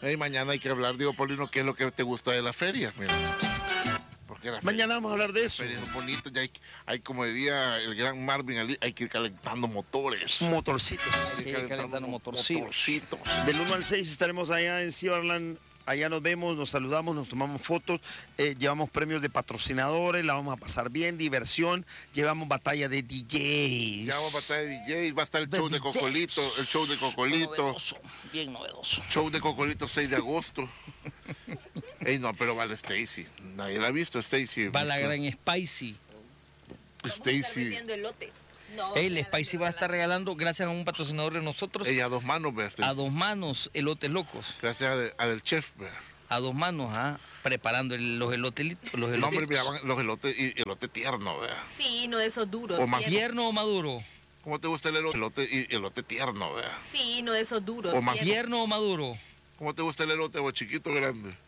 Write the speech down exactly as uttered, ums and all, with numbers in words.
Hey, mañana hay que hablar, digo, Paulino, ¿qué es lo que te gusta de la feria? Mira. Porque la Mañana feria, vamos a hablar de eso. feria es bonito, ya hay, hay, como diría el gran Marvin Ali, hay que ir calentando motores. Motorcitos. Sí, calentando motorcitos. motorcitos. Del uno al seis estaremos allá en Ciberland. Allá nos vemos, nos saludamos, nos tomamos fotos, eh, llevamos premios de patrocinadores, la vamos a pasar bien, diversión, llevamos batalla de D Js. Ya vamos a batalla de D Js, va a estar el De show de D Js. Cocolito, el show de Cocolito, Novedoso, bien novedoso. show de Cocolito seis de agosto. Ey, no, pero va la Stacy, nadie la ha visto, Stacy. Va la gran Spicy. Stacy. vendiendo elotes. No, El Spicy va a estar regalando, gracias a un patrocinador de nosotros, Ella a dos manos, vea, Stacy. a dos manos elotes locos. Gracias a, de- a del chef, vea. A dos manos, ¿ah? Preparando el- los elotelitos. Los El hombre, elotitos. mira, van los elotes y elote tierno, vea. Sí, no de esos duros. O más ¿cierto? ¿Tierno o maduro? ¿Cómo te gusta el elote? Elote y elote tierno, vea. Sí, no de esos duros. O más ¿cierto? ¿Tierno o maduro? ¿Cómo te gusta el elote, o chiquito o grande?